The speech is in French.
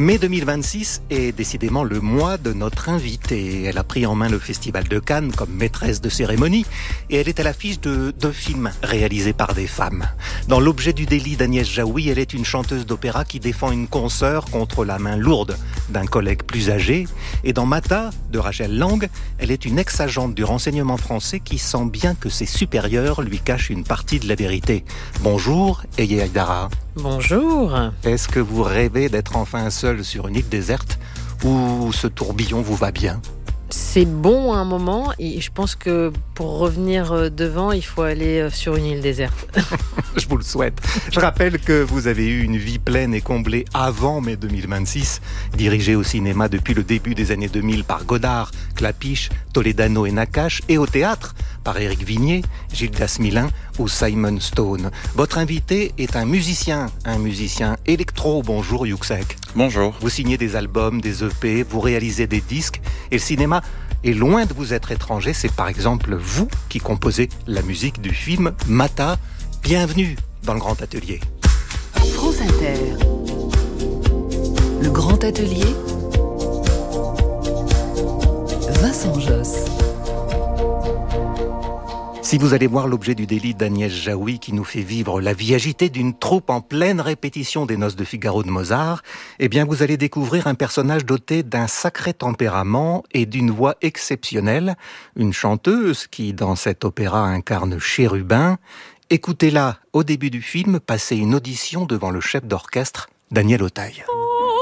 Mai 2026 est décidément le mois de notre invitée. Elle a pris en main le Festival de Cannes comme maîtresse de cérémonie et elle est à l'affiche de 2 films réalisés par des femmes. Dans L'objet du délit d'Agnès Jaoui, elle est une chanteuse d'opéra qui défend une consoeur contre la main lourde d'un collègue plus âgé. Et dans Mata, de Rachel Lang, elle est une ex-agente du renseignement français qui sent bien que ses supérieurs lui cachent une partie de la vérité. Bonjour, Eye Haïdara. Bonjour. Est-ce que vous rêvez d'être enfin seul sur une île déserte ou ce tourbillon vous va bien ? C'est bon à un moment et je pense que pour revenir devant, il faut aller sur une île déserte. Je vous le souhaite. Je rappelle que vous avez eu une vie pleine et comblée avant mai 2026, dirigée au cinéma depuis le début des années 2000 par Godard, Clapiche, Toledano et Nakache, et au théâtre par Éric Vignier, Gildas Milin ou Simon Stone. Votre invité est un musicien électro. Bonjour Yuxek. Bonjour. Vous signez des albums, des EP, vous réalisez des disques et le cinéma est loin de vous être étranger. C'est par exemple vous qui composez la musique du film Mata. Bienvenue dans le Grand Atelier. France Inter. Le Grand Atelier. Vincent Josse. Si vous allez voir L'objet du délit d'Agnès Jaoui qui nous fait vivre la vie agitée d'une troupe en pleine répétition des Noces de Figaro de Mozart, eh bien vous allez découvrir un personnage doté d'un sacré tempérament et d'une voix exceptionnelle, une chanteuse qui dans cet opéra incarne Chérubin. Écoutez-la au début du film passer une audition devant le chef d'orchestre Daniel Auteuil.